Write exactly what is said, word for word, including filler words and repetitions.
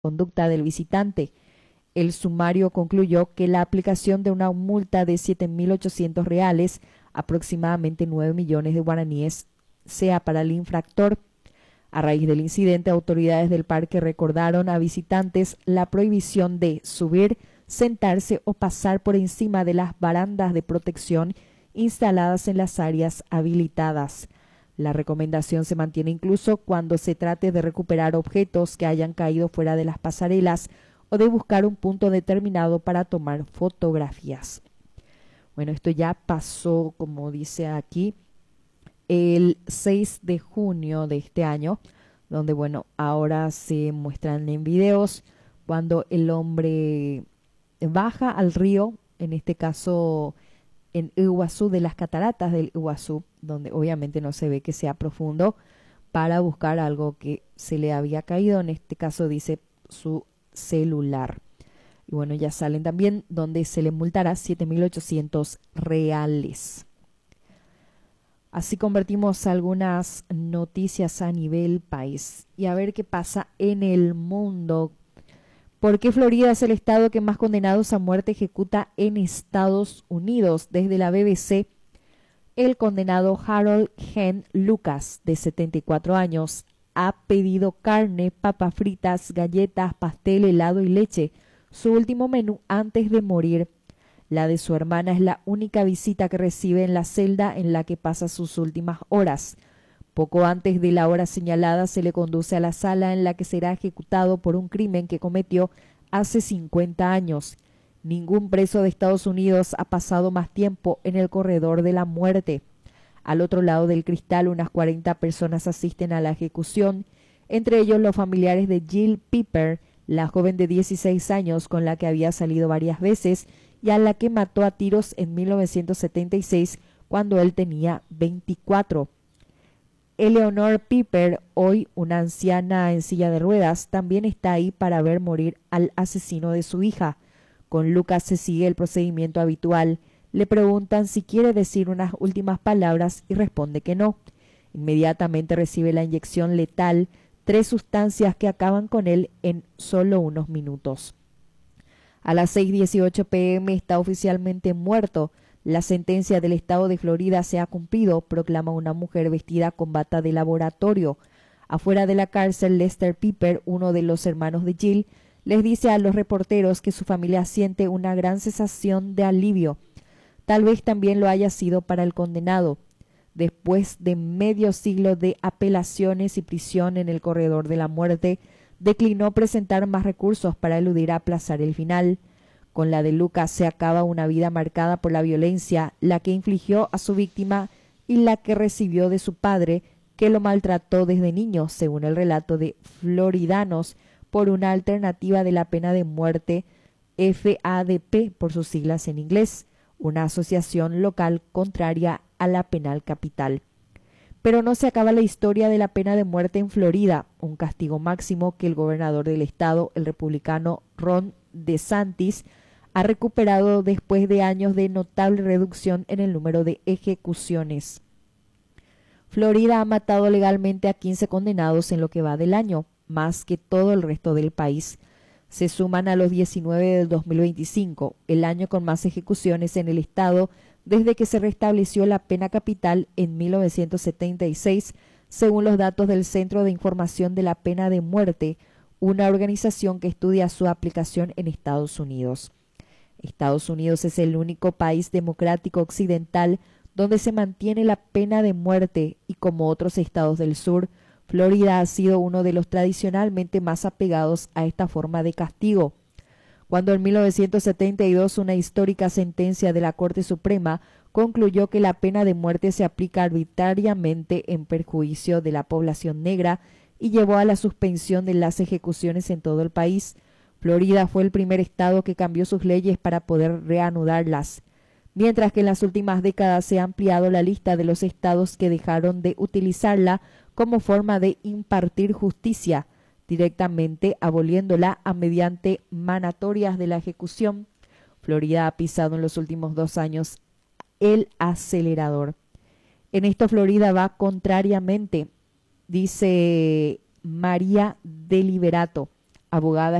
conducta del visitante. El sumario concluyó que la aplicación de una multa de siete mil ochocientos reales, aproximadamente nueve millones de guaraníes, sea para el infractor. A raíz del incidente, autoridades del parque recordaron a visitantes la prohibición de subir, sentarse o pasar por encima de las barandas de protección instaladas en las áreas habilitadas. La recomendación se mantiene incluso cuando se trate de recuperar objetos que hayan caído fuera de las pasarelas o de buscar un punto determinado para tomar fotografías. Bueno, esto ya pasó, como dice aquí, el seis de junio de este año, donde, bueno, ahora se muestran en videos cuando el hombre baja al río, en este caso en Iguazú, de las cataratas del Iguazú, donde obviamente no se ve que sea profundo, para buscar algo que se le había caído, en este caso dice su celular. Y bueno, ya salen también donde se le multará siete mil ochocientos reales. Así convertimos algunas noticias a nivel país y a ver qué pasa en el mundo. ¿Por qué Florida es el estado que más condenados a muerte ejecuta en Estados Unidos? Desde la B B C, el condenado Harold Gen Lucas, de setenta y cuatro años, ha pedido carne, papas fritas, galletas, pastel, helado y leche, su último menú antes de morir. La de su hermana es la única visita que recibe en la celda en la que pasa sus últimas horas. Poco antes de la hora señalada se le conduce a la sala en la que será ejecutado por un crimen que cometió hace cincuenta años. Ningún preso de Estados Unidos ha pasado más tiempo en el corredor de la muerte. Al otro lado del cristal, unas cuarenta personas asisten a la ejecución, entre ellos los familiares de Jill Piper, la joven de dieciséis años con la que había salido varias veces y a la que mató a tiros en mil novecientos setenta y seis cuando él tenía veinticuatro. Eleanor Piper, hoy una anciana en silla de ruedas, también está ahí para ver morir al asesino de su hija. Con Lucas se sigue el procedimiento habitual. Le preguntan si quiere decir unas últimas palabras y responde que no. Inmediatamente recibe la inyección letal, tres sustancias que acaban con él en solo unos minutos. A las seis dieciocho pm está oficialmente muerto. La sentencia del estado de Florida se ha cumplido, proclama una mujer vestida con bata de laboratorio. Afuera de la cárcel, Lester Piper, uno de los hermanos de Jill, les dice a los reporteros que su familia siente una gran sensación de alivio. Tal vez también lo haya sido para el condenado. Después de medio siglo de apelaciones y prisión en el corredor de la muerte, declinó presentar más recursos para eludir aplazar el final. Con la de Lucas se acaba una vida marcada por la violencia, la que infligió a su víctima y la que recibió de su padre, que lo maltrató desde niño, según el relato de Floridanos, por una alternativa de la pena de muerte, F A D P por sus siglas en inglés, una asociación local contraria a la penal capital. Pero no se acaba la historia de la pena de muerte en Florida, un castigo máximo que el gobernador del estado, el republicano Ron DeSantis, ha recuperado después de años de notable reducción en el número de ejecuciones. Florida ha matado legalmente a quince condenados en lo que va del año, más que todo el resto del país. Se suman a los diecinueve del dos mil veinticinco, el año con más ejecuciones en el estado desde que se restableció la pena capital en mil novecientos setenta y seis, según los datos del Centro de Información de la Pena de Muerte, una organización que estudia su aplicación en Estados Unidos. Estados Unidos es el único país democrático occidental donde se mantiene la pena de muerte y, como otros estados del sur, Florida ha sido uno de los tradicionalmente más apegados a esta forma de castigo. Cuando en mil novecientos setenta y dos una histórica sentencia de la Corte Suprema concluyó que la pena de muerte se aplica arbitrariamente en perjuicio de la población negra y llevó a la suspensión de las ejecuciones en todo el país, Florida fue el primer estado que cambió sus leyes para poder reanudarlas, mientras que en las últimas décadas se ha ampliado la lista de los estados que dejaron de utilizarla como forma de impartir justicia, directamente aboliéndola a mediante manatorias de la ejecución. Florida ha pisado en los últimos dos años el acelerador. En esto Florida va contrariamente, dice María Deliberato, abogada